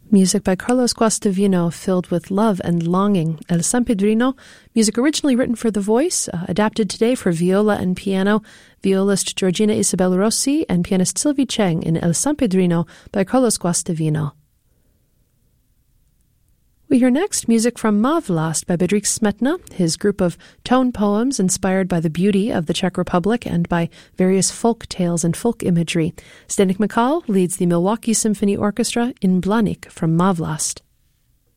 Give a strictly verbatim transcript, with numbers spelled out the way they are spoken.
Music by Carlos Guastavino, filled with love and longing. El Sampedrino, music originally written for the voice, uh, adapted today for viola and piano. Violist Georgina Isabel Rossi and pianist Sylvie Cheng in El Sampedrino by Carlos Guastavino. We hear next music from Mavlast by Bedřich Smetana, his group of tone poems inspired by the beauty of the Czech Republic and by various folk tales and folk imagery. Zdeněk Mikal leads the Milwaukee Symphony Orchestra in Blaník from Mavlast.